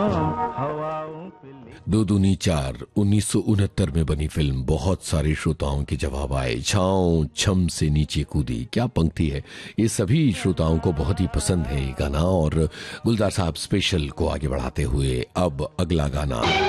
हवाओं पे दो दूनी चार 1969 में बनी फिल्म। बहुत सारे श्रोताओं के जवाब आए। छाँव छम से नीचे कूदी, क्या पंक्ति है। ये सभी श्रोताओं को बहुत ही पसंद है ये गाना। और गुलजार साहब स्पेशल को आगे बढ़ाते हुए अब अगला गाना।